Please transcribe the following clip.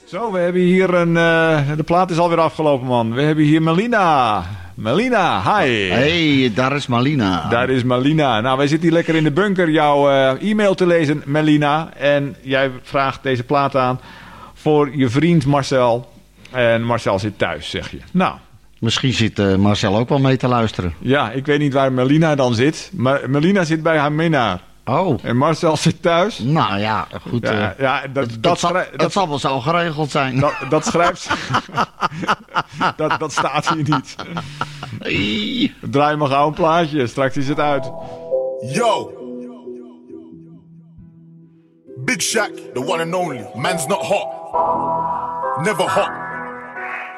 Zo, we hebben hier de plaat is alweer afgelopen, man. We hebben hier Melina. Melina, hi. Hey, daar is Malina. Daar is Melina. Nou, wij zitten hier lekker in de bunker jouw e-mail te lezen, Melina. En jij vraagt deze plaat aan voor je vriend Marcel. En Marcel zit thuis, zeg je. Nou. Misschien zit Marcel ook wel mee te luisteren. Ja, ik weet niet waar Melina dan zit. Maar Melina zit bij haar minnaar. Oh. En Marcel zit thuis. Nou ja, goed. Dat zal wel zo geregeld zijn. Dat schrijft ze. dat staat hier niet. Draai maar gauw een plaatje. Straks is het uit. Yo. Big Shaq, the one and only. Man's not hot. Never hot.